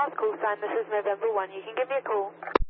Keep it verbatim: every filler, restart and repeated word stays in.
South call sign, this is November one. You can give me a call.